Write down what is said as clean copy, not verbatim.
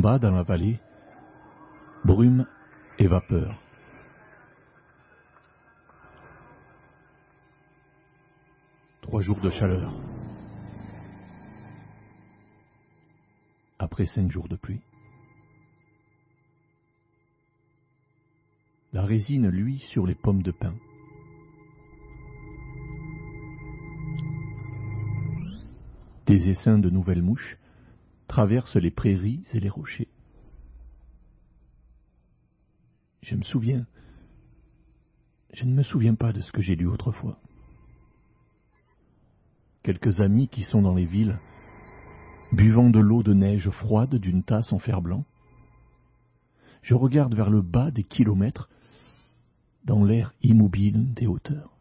bas, dans la vallée, brume et vapeur. Trois jours de chaleur. Après 5 jours de pluie. La résine luit sur les pommes de pin. Des essaims de nouvelles mouches traversent les prairies et les rochers. Je ne me souviens pas de ce que j'ai lu autrefois. Quelques amis qui sont dans les villes, buvant de l'eau de neige froide d'une tasse en fer blanc. Je regarde vers le bas des kilomètres, dans l'air immobile des hauteurs.